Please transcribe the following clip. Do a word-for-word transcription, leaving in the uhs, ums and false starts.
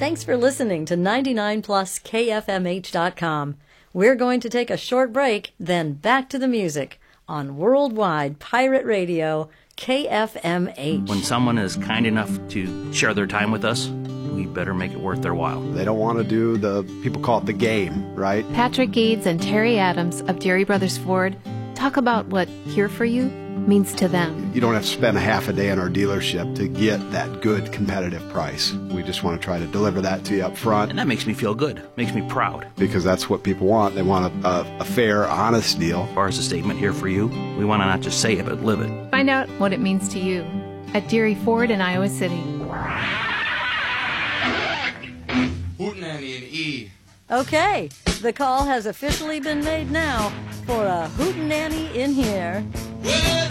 Thanks for listening to ninety-nine plus K F M H dot com. We're going to take a short break, then back to the music on Worldwide Pirate Radio, K F M H. When someone is kind enough to share their time with us, we better make it worth their while. They don't want to do the, people call it the game, right? Patrick Eads and Terry Adams of Deary Brothers Ford talk about what Here For You means to them. You don't have to spend a half a day in our dealership to get that good competitive price. We just want to try to deliver that to you up front. And that makes me feel good, makes me proud. Because that's what people want. They want a, a, a fair, honest deal. As far as the statement Here For You, we want to not just say it, but live it. Find out what it means to you at Deary Ford in Iowa City. Hootenanny and E. Okay, the call has officially been made now for a hootenanny in here.